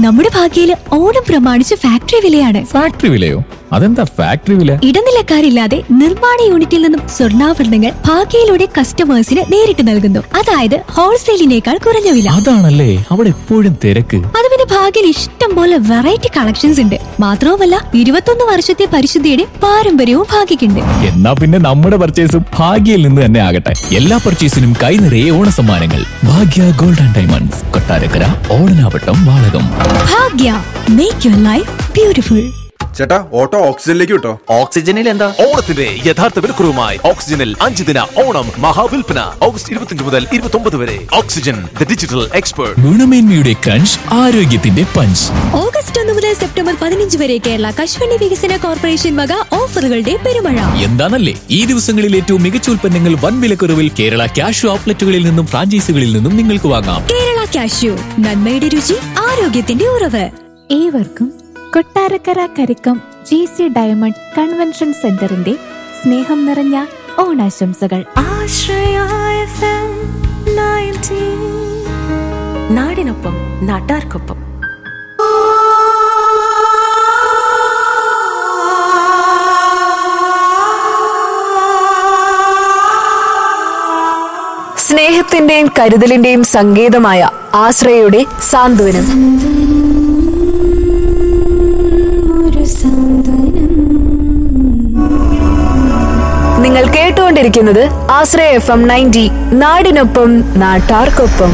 നമ്മുടെ ഭാഗ്യയില് ഓണം പ്രമാണിച്ച് ഫാക്ടറി വിലയാണ്. ഫാക്ടറി വിലയോ? അതെന്താ ഫാക്ടറി വില? ഇടനിലക്കാരില്ലാതെ നിർമ്മാണ യൂണിറ്റിൽ നിന്നും സ്വർണ്ണാഭരണങ്ങൾ ഭാഗ്യയിലൂടെ കസ്റ്റമേഴ്സിന് നേരിട്ട് നൽകുന്നു. അതായത് ഹോൾസെയിലിനേക്കാൾ കുറഞ്ഞ വില. അതാണല്ലേ അവിടെ എപ്പോഴും തിരക്ക്. അത് പിന്നെ ഭാഗ്യയിൽ ഇഷ്ടം പോലെ വെറൈറ്റി കളക്ഷൻസ് ഉണ്ട്. മാത്രവുമല്ല 21 വർഷത്തെ പരിശുദ്ധിയുടെ പാരമ്പര്യവും ഭാഗ്യക്കുണ്ട്. എന്നാ പിന്നെ നമ്മുടെ പർച്ചേസും ഭാഗ്യയിൽ നിന്ന് തന്നെ ആകട്ടെ. എല്ലാ പർച്ചേസിനും കൈ നിറയെ ഓണസമ്മാനങ്ങൾ. ഭാഗ്യ gold and diamonds, Kottarakkara, Odanavattam, Valakom. Bhagya, make your life beautiful. ചേട്ടാ, ഓട്ടോ ഓക്സിജനിലേക്ക് കിട്ടോ? ഓക്സിജനിൽ എന്താ? ഓണത്തിന്റെ യഥാർത്ഥ വിലക്കുറവുമായി ഓക്സിജനിൽ 5 ദിന ഓണം മഹാവിൽപ്പന ഓഗസ്റ്റ് 25 മുതൽ 29 വരെ. Oxygen, the digital expert. ഗുണമേന്മയുടെ crunch, ആരോഗ്യത്തിന്റെ പഞ്ച്. ഓഗസ്റ്റ് 1 മുതൽ സെപ്റ്റംബർ 15 വരെ കേരള കശുവണ്ടി വികസന കോർപ്പറേഷൻ വക ഓഫറുകളുടെ പെരുമഴ. എന്താണല്ലേ ഈ ദിവസങ്ങളിൽ ഏറ്റവും മികച്ച ഉൽപ്പന്നങ്ങൾ വൻ വിലക്കുറവിൽ കേരള കാഷ്യൂ ഔട്ട്ലെറ്റുകളിൽ നിന്നും ഫ്രാഞ്ചൈസികളിൽ നിന്നും നിങ്ങൾക്ക് വാങ്ങാം. കേരള കാഷ്യൂ, നന്മയുടെ രുചി, ആരോഗ്യത്തിന്റെ ഉറവ്. ഏവർക്കും Kottarakkara Karikkam GC diamond convention സെന്ററിന്റെ സ്നേഹം നിറഞ്ഞ ഓണാശംസകൾ. നാടിനൊപ്പം, നാട്ടാർക്കൊപ്പം. സ്നേഹത്തിന്റെയും കരുതലിന്റെയും സങ്കേതമായ ആശ്രയയുടെ സാന്ത്വനം. നിങ്ങൾ കേട്ടുകൊണ്ടിരിക്കുന്നത് ആശ്രയ FM 90, നാടിനൊപ്പം, നാട്ടാർക്കൊപ്പം.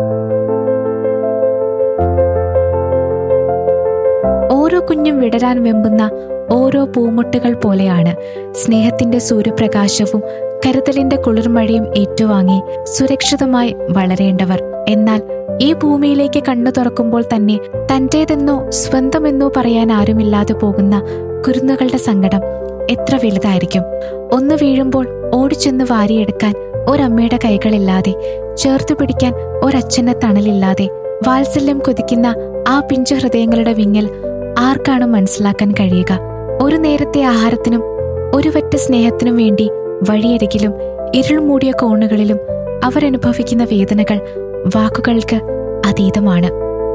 ഓരോ കുഞ്ഞും വിടരാൻ വെമ്പുന്ന ഓരോ പൂമുട്ടുകൾ പോലെയാണ് സ്നേഹത്തിന്റെ സൂര്യപ്രകാശവും കരുതലിന്റെ കുളിർമഴയും ഏറ്റുവാങ്ങി സുരക്ഷിതമായി വളരേണ്ടവർ. എന്നാൽ ഈ ഭൂമിയിലേക്ക് കണ്ണു തുറക്കുമ്പോൾ തന്നെ തന്റേതെന്നോ സ്വന്തമെന്നോ പറയാൻ ആരുമില്ലാതെ പോകുന്ന കുരുന്നുകളുടെ സങ്കടം എത്ര വലുതായിരിക്കും. ഒന്ന് വീഴുമ്പോൾ ഓടിച്ചെന്ന് വാരിയെടുക്കാൻ ഒരമ്മയുടെ കൈകളില്ലാതെ, ചേർത്തു പിടിക്കാൻ ഒരച്ഛന്റെ തണലില്ലാതെ, വാത്സല്യം കൊതിക്കുന്ന ആ പിഞ്ചു ഹൃദയങ്ങളുടെ വിങ്ങൽ ആർക്കാണ് മനസ്സിലാക്കാൻ കഴിയുക? ഒരു നേരത്തെ ആഹാരത്തിനും ഒരു വറ്റ സ്നേഹത്തിനും വേണ്ടി വഴിയരികിലും ഇരുൾ മൂടിയ കോണുകളിലും അവരനുഭവിക്കുന്ന വേദനകൾ വാക്കുകൾക്ക് അതീതമാണ്.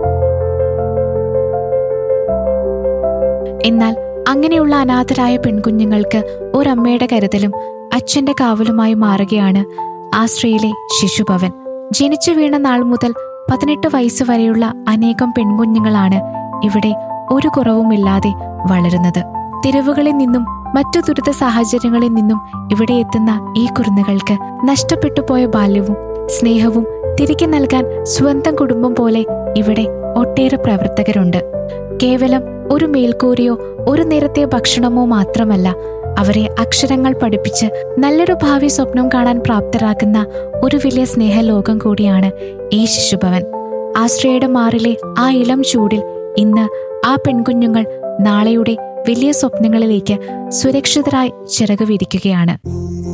എന്നാൽ അങ്ങനെയുള്ള അനാഥരായ പെൺകുഞ്ഞുങ്ങൾക്ക് ഒരമ്മയുടെ കരുതലും അച്ഛന്റെ കാവലുമായി മാറുകയാണ് ആശ്രയിലെ ശിശുഭവൻ. ജനിച്ചു വീണ നാൾ മുതൽ 18 വയസ്സ് വരെയുള്ള അനേകം പെൺകുഞ്ഞുങ്ങളാണ് ഇവിടെ ഒരു കുറവുമില്ലാതെ വളരുന്നത്. തെരുവുകളിൽ നിന്നും മറ്റു ദുരിത സാഹചര്യങ്ങളിൽ നിന്നും ഇവിടെ എത്തുന്ന ഈ കുരുന്നുകൾക്ക് നഷ്ടപ്പെട്ടു പോയ ബാല്യവും സ്നേഹവും തിരികെ നൽകാൻ സ്വന്തം കുടുംബം പോലെ ഇവിടെ ഒട്ടേറെ പ്രവർത്തകരുണ്ട്. കേവലം ഒരു മേൽക്കൂരയോ ഒരു നേരത്തെ ഭക്ഷണമോ മാത്രമല്ല, അവരെ അക്ഷരങ്ങൾ പഠിപ്പിച്ച് നല്ലൊരു ഭാവി സ്വപ്നം കാണാൻ പ്രാപ്തരാക്കുന്ന ഒരു വലിയ സ്നേഹലോകം കൂടിയാണ് ഈ ശിശുഭവൻ. ആശ്രയയുടെ മാറിലെ ആ ഇളം ചൂടിൽ ഇന്ന് ആ പെൺകുഞ്ഞുങ്ങൾ നാളെയുടെ വലിയ സ്വപ്നങ്ങളിലേക്ക് സുരക്ഷിതരായി ചിറക് വിരിക്കുകയാണ്.